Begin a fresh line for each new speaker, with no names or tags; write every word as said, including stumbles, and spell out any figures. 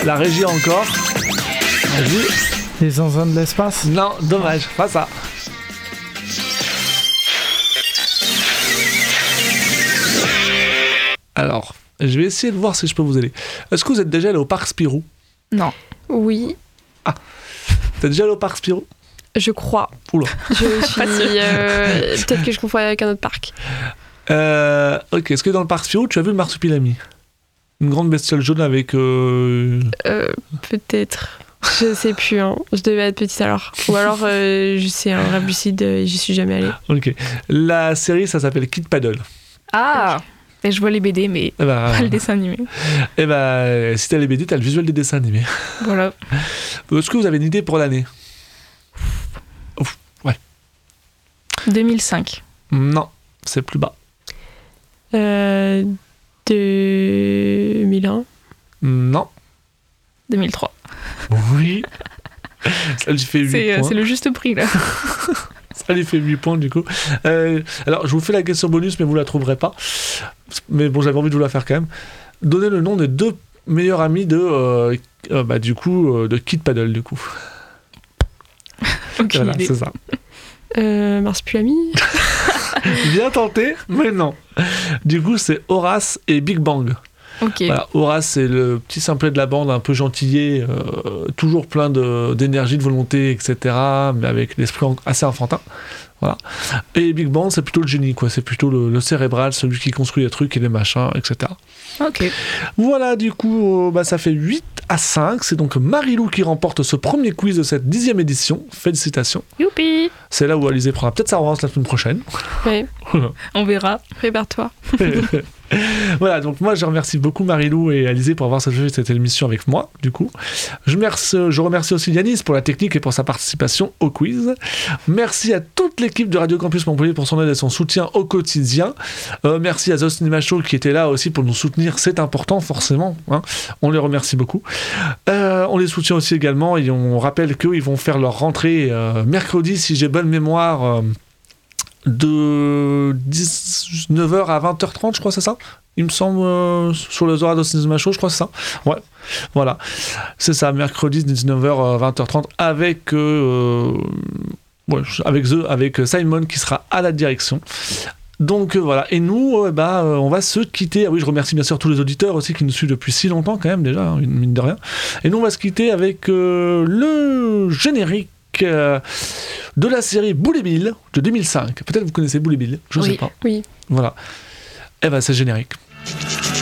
La régie encore. Vas-y.
Les zinzins de l'espace.
Non, dommage, pas ça. Alors, je vais essayer de voir si je peux vous aider. Est-ce que vous êtes déjà allé au parc Spirou?
Non.
Oui,
T'es déjà allé au parc Spirou?
je crois.
Oula.
Je suis. euh, Peut-être que je confonds avec un autre parc.
Euh, ok, est-ce que dans le parc Spirou, tu as vu le marsupilami? Une grande bestiole jaune avec... Euh...
Euh, Peut-être. Je sais plus, hein. Je devais être petite alors. Ou alors, euh, je sais, un rêve lucide, euh, j'y suis jamais allée.
Ok. La série, ça s'appelle Kid Paddle.
Ah et je vois les B D, mais
Eh ben,
pas le dessin animé.
eh ben, si t'as les B D, t'as le visuel des dessins animés.
Voilà.
Est-ce que vous avez une idée pour l'année? Ouf, ouais.
deux mille cinq.
Non, c'est plus bas.
Euh, deux mille un.
Non.
deux mille trois.
Oui. Ça lui fait huit
C'est, euh,
points.
c'est le juste prix, là.
Ça lui fait huit points, du coup. Euh, alors, je vous fais la question bonus, mais vous la trouverez pas. Mais bon, j'avais envie de vous la faire quand même. Donnez le nom des deux meilleurs amis de... Euh, euh, bah, du coup, euh, de Kid Paddle, du coup.
Aucune
Voilà,
idée.
c'est ça.
Euh, Marsupilami.
Bien tenté, mais non. Du coup, c'est Horace et Big Bang.
Ok.
Voilà, Horace, c'est le petit simplet de la bande, un peu gentillé, euh, toujours plein de, d'énergie, de volonté, et cetera, mais avec l'esprit en- assez enfantin. Voilà. Et Big Bang, c'est plutôt le génie, quoi. C'est plutôt le, le cérébral, celui qui construit les trucs et les machins, et cetera.
Ok.
Voilà, du coup, euh, bah, ça fait huit à cinq. C'est donc Marilou qui remporte ce premier quiz de cette dixième édition. Félicitations.
Youpi.
C'est là où Alizé prendra peut-être sa revanche la semaine prochaine.
Ouais,
On verra.
prépare-toi.
Voilà, donc moi je remercie beaucoup Marilou et Alizé pour avoir fait cette émission avec moi, du coup. Je, remercie, je remercie aussi Yanis pour la technique et pour sa participation au quiz. Merci à toute l'équipe de Radio Campus Montpellier pour son aide et son soutien au quotidien. Euh, merci à The Cinema Show qui était là aussi pour nous soutenir, c'est important forcément, hein. On les remercie beaucoup. Euh, on les soutient aussi également et on rappelle qu'ils vont faire leur rentrée euh, mercredi, si j'ai bonne mémoire, euh, de dix-neuf heures à vingt heures trente, je crois, c'est ça? Il me semble, euh, sur les horaires de Cinema Show, je crois, c'est ça? Ouais, voilà. C'est ça, mercredi, dix-neuf heures, vingt heures trente, avec, euh, ouais, avec, The, avec Simon qui sera à la direction. Donc euh, voilà, et nous, euh, bah, euh, on va se quitter. Ah oui, je remercie bien sûr tous les auditeurs aussi qui nous suivent depuis si longtemps, quand même, déjà, hein, une mine de rien. Et nous, on va se quitter avec euh, le générique euh, de la série Boule et Bill de deux mille cinq. Peut-être vous connaissez Boule et Bill, je
Oui.
sais pas.
Oui.
Voilà. Eh ben, c'est générique.